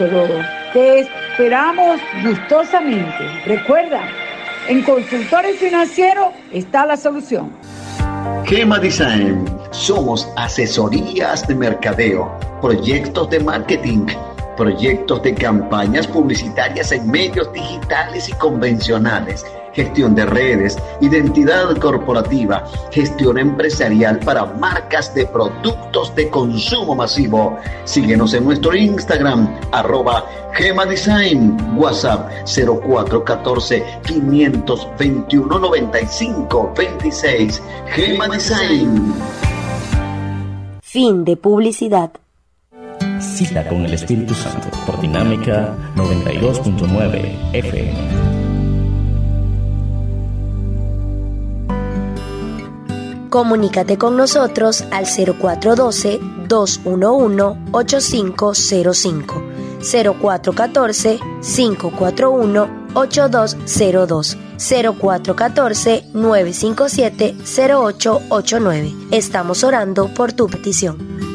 Te esperamos gustosamente. Recuerda, en Consultores Financieros está la solución. Gema Design. Somos asesorías de mercadeo, proyectos de marketing, proyectos de campañas publicitarias en medios digitales y convencionales, gestión de redes, identidad corporativa, gestión empresarial para marcas de productos de consumo masivo. Síguenos en nuestro Instagram, @GemaDesign, WhatsApp 0414-521-9526. Gema Design. Fin de publicidad. Cita con el Espíritu Santo por Dinámica 92.9 FM. Comunícate con nosotros al 0412-211-8505, 0414-541-8202, 0414-957-0889. Estamos orando por tu petición.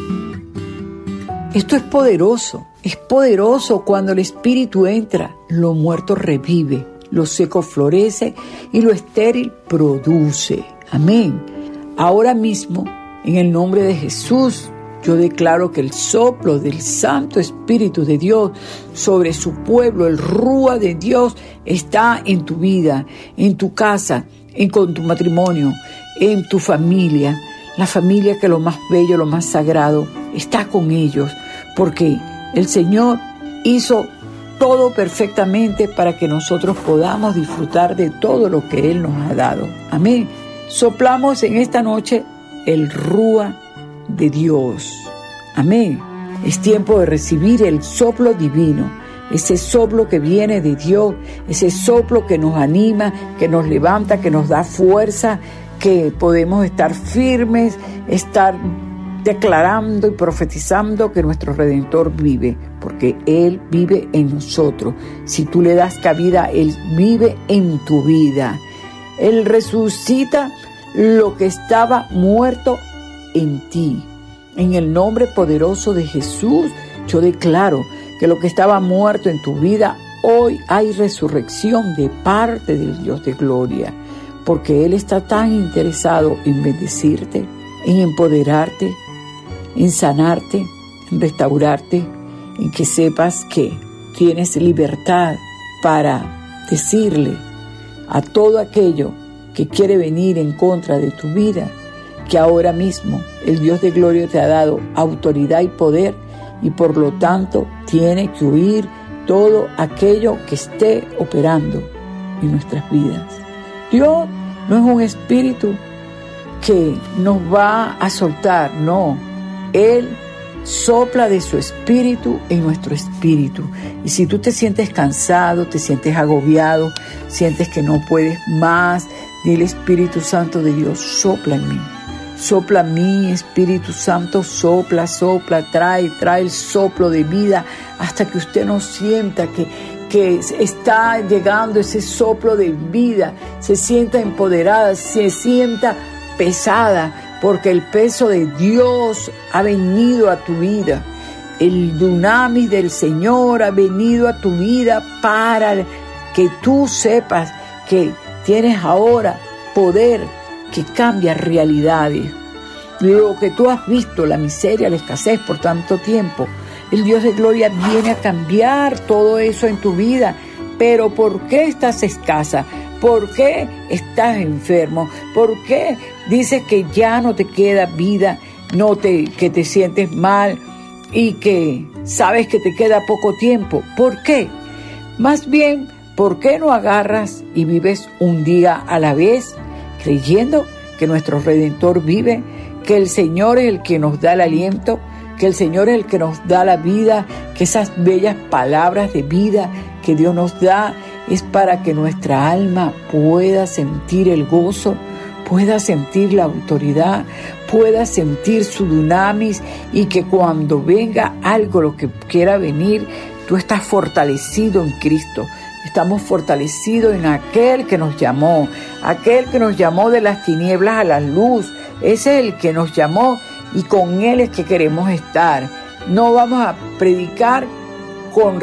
Esto es poderoso cuando el Espíritu entra, lo muerto revive, lo seco florece y lo estéril produce. Amén. Ahora mismo, en el nombre de Jesús, yo declaro que el soplo del Santo Espíritu de Dios sobre su pueblo, el Rúa de Dios, está en tu vida, en tu casa, con tu matrimonio, en tu familia. La familia, que es lo más bello, lo más sagrado, está con ellos, porque el Señor hizo todo perfectamente para que nosotros podamos disfrutar de todo lo que Él nos ha dado. Amén. Soplamos en esta noche el Rúa de Dios. Amén. Es tiempo de recibir el soplo divino, ese soplo que viene de Dios, ese soplo que nos anima, que nos levanta, que nos da fuerza, que podemos estar firmes, estar declarando y profetizando que nuestro Redentor vive, porque Él vive en nosotros. Si tú le das cabida, Él vive en tu vida. Él resucita lo que estaba muerto en ti. En el nombre poderoso de Jesús, yo declaro que lo que estaba muerto en tu vida, hoy hay resurrección de parte del Dios de gloria, porque Él está tan interesado en bendecirte, en empoderarte, en sanarte, en restaurarte, en que sepas que tienes libertad para decirle a todo aquello que quiere venir en contra de tu vida, que ahora mismo el Dios de gloria te ha dado autoridad y poder, y por lo tanto tiene que huir todo aquello que esté operando en nuestras vidas. Dios no es un espíritu que nos va a soltar, no. Él sopla de su espíritu en nuestro espíritu. Y si tú te sientes cansado, te sientes agobiado, sientes que no puedes más, dile: Espíritu Santo de Dios, sopla en mí. Sopla en mí, Espíritu Santo, sopla, trae el soplo de vida hasta que usted no sienta que está llegando ese soplo de vida, se sienta empoderada, se sienta pesada, porque el peso de Dios ha venido a tu vida. El dunamis del Señor ha venido a tu vida para que tú sepas que tienes ahora poder que cambia realidades. Lo que tú has visto, la miseria, la escasez por tanto tiempo, el Dios de gloria viene a cambiar todo eso en tu vida. Pero ¿por qué estás escasa? ¿Por qué estás enfermo? ¿Por qué dices que ya no te queda vida, que te sientes mal y que sabes que te queda poco tiempo? ¿Por qué? Más bien, ¿por qué no agarras y vives un día a la vez, creyendo que nuestro Redentor vive, que el Señor es el que nos da el aliento, que el Señor es el que nos da la vida, que esas bellas palabras de vida que Dios nos da es para que nuestra alma pueda sentir el gozo, pueda sentir la autoridad, pueda sentir su dunamis, y que cuando venga algo, lo que quiera venir, tú estás fortalecido en Cristo. Estamos fortalecidos en aquel que nos llamó de las tinieblas a la luz. Ese es el que nos llamó y con Él es que queremos estar. No vamos a predicar con